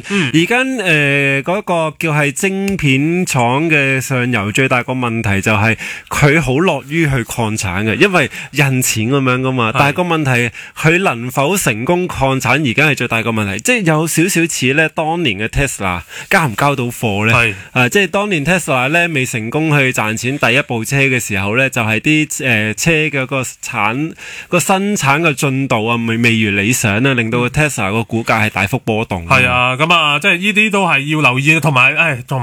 而家嗰個叫係晶片廠嘅上游最大個問題就係佢好樂於去擴產嘅，因為印錢咁樣噶嘛。但係個問題佢能否成功擴產而家係最大個問題，即係有少少似咧當年嘅 Tesla 交唔交到貨咧？即係當年 Tesla 咧未成功去賺錢第一部車嘅時候咧，就係啲車嘅個生產嘅進度啊未如理想咧，令到個 Tesla 個股價係大幅波動。 係啊，咁啊，即係呢啲都係要留意，同埋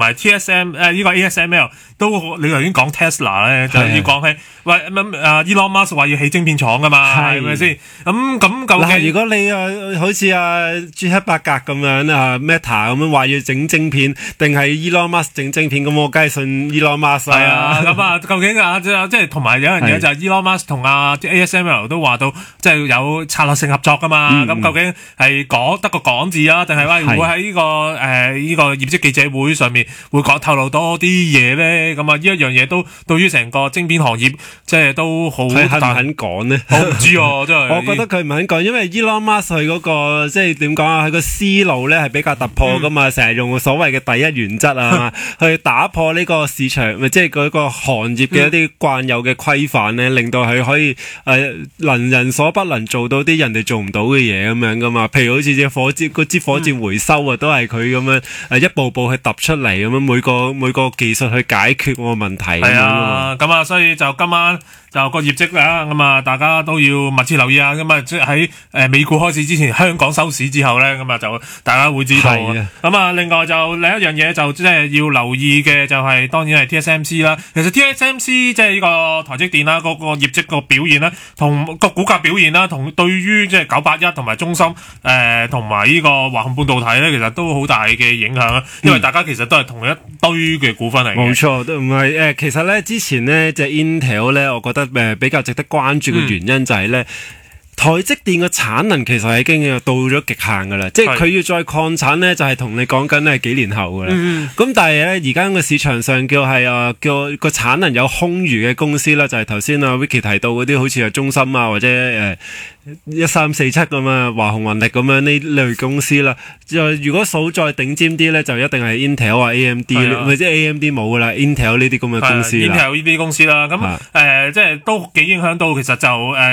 TSM 呢個 ASML 都你頭先講 Tesla 咧，就要講起喂Elon Musk 話要起晶片廠噶嘛，係咪先？咁究竟如果你好似G7格咁樣Meta 咁樣話要整晶片，定係 Elon Musk 整晶片，咁我梗係信 Elon Musk 啦。 係啊，咁究竟即係同埋有一樣嘢就係 Elon Musk 同ASML 都話到即係有策略性合作噶嘛。咁究竟係得個講字啊，定係會喺呢個業績記者會上面會透露多啲嘢咧？咁啊，呢一樣嘢都對於成個晶片行業即係都好肯唔肯講呢？ 我唔知真係。 我覺得佢唔肯講，因為 Elon Musk 佢嗰個即係點講啊？佢個思路咧係比較突破噶嘛，成日用所謂嘅第一原則啊，去打破呢個市場即係嗰個行業嘅一啲慣有嘅規範咧，令到佢可以能人所不能做到啲人哋做唔到嘅嘢咁樣噶嘛。譬如好似支火箭回收啊，都係佢咁樣一步步去揼出嚟咁樣，每個技術去解決個問題。係啊，咁啊，所以就今晚就個業績啦，咁啊，大家都要密切留意啊。咁啊，即係喺美股開始之前，香港收市之後咧，咁啊就大家會知道。咁啊，另外就另一樣嘢就即係要留意嘅就係當然係 TSMC 啦。其實 TSMC 即係呢個台積電啦，個業績個表現啦，同個股價表現啦，同對於即係981同埋中芯同埋呢個華虹半導體咧，其實都好大嘅影響啦。因為大家其實都係同一堆嘅股份嚟嘅。 冇錯，都唔係其實咧之前咧隻 Intel 咧，我覺得比較值得關注嘅原因就係咧，台積電嘅產能其實係已經到咗極限噶啦，即係佢要再擴產咧，就係同你講緊係幾年後噶啦。咁但係咧，而家個市場上叫個產能有空餘嘅公司啦，就係頭先Vicky 提到嗰啲，好似係中芯啊或者1347咁啊，華虹雲力咁樣呢類公司啦。如果數再頂尖啲咧，就一定係 Intel 啊 AMD 或者 AMD 冇噶啦 ，Intel 呢啲咁嘅公司啦。 Intel 呢啲公司啦，咁即係都幾影響到，其實就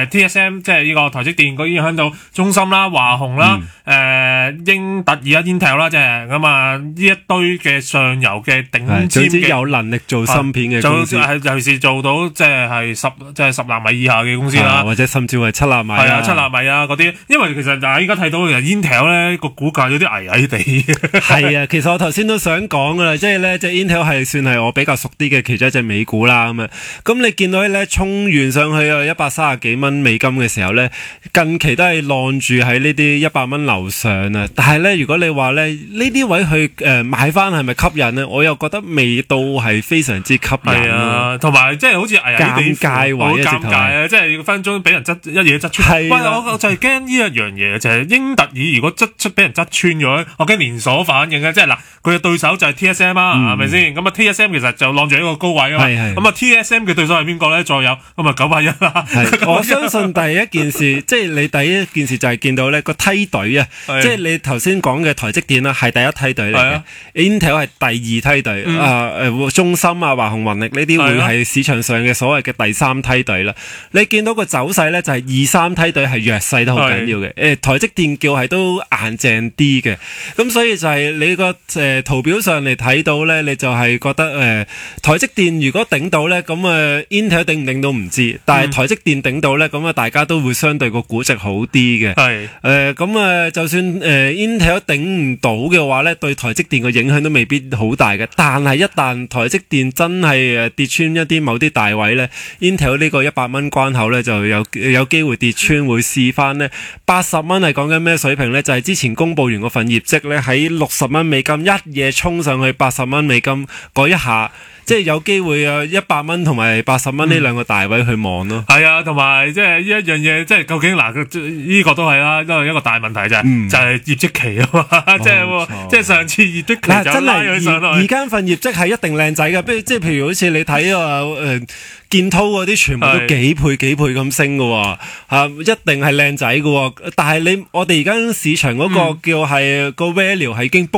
TSM 即係呢個台積電，影響到中芯啦、華虹啦、英特爾啦、Intel 啦，即係咁啊呢一堆嘅上游嘅頂尖嘅有能力做芯片嘅公司， 尤其是做到即係10納米以下嘅公司啦， 或者甚至係7納米啊。 7納米啊嗰啲，因為其實大家依家睇到嘅 Intel 咧個股價有啲矮矮地。 係啊，其實我頭先都想講噶啦，即係咧隻 Intel 係算係我比較熟啲嘅其中一隻美股啦咁啊。咁你見到咧衝完上去130幾蚊美金嘅時候咧，近期都係晾住喺呢啲100蚊樓上啊。但係咧，如果你話咧呢啲位去買翻係咪吸引咧？我又覺得未到係非常之吸引。係啊，同埋即係好似矮矮地， 尷尬位尷尬啊！即係分分鐘俾人一嘢側穿。我就係驚呢一樣嘢，就係英特爾如果俾人側穿咗，我驚連鎖反應啊！即係嗱，佢嘅對手就係 TSM 啊，係咪先？咁啊 TSM 其實就晾住一個高位啊嘛。咁啊 TSM 嘅對手係邊個咧？再有咁啊981啦。 我相信第一件事，即係你第一件事就係見到咧個梯隊啊，即係你頭先講嘅台積電啦，係第一梯隊嚟嘅。Intel 係第二梯隊，中芯啊、華虹雲力呢啲會係市場上嘅所謂嘅第三梯隊啦。你見到個走勢咧，就係2、3梯隊係弱勢得好緊要嘅。台積電叫係都硬淨啲嘅，咁所以就係你個圖表上嚟睇到咧，你就係覺得台積電如果頂到咧，咁Intel 頂唔頂都唔知，但係台積電頂到咧，咁大家都會相對個估值好啲嘅。咁就算Intel 頂唔到嘅話咧，對台積電嘅影響都未必好大嘅。但係一旦台積電真係跌穿一啲某啲大位咧，Intel 呢個100蚊關口咧就有機會跌穿，會試翻呢80蚊係講緊咩水平咧？就係之前公布完嗰份業績咧，喺60蚊美金一夜衝上去80蚊美金嗰一下。即係有機會100蚊同埋80蚊呢兩個大位去望咯。係啊，同埋即係呢一樣嘢，即係究竟呢個都係啦，都係一個大問題就係業績期啊嘛，即係上次業績期就拉咗上去。 而家份業績係一定靚仔嘅，即係譬如好似你睇建滔嗰啲全部都幾倍咁升嘅喎，一定係靚仔嘅喎。但係我哋而家市場嗰個叫係個 value 係已經 book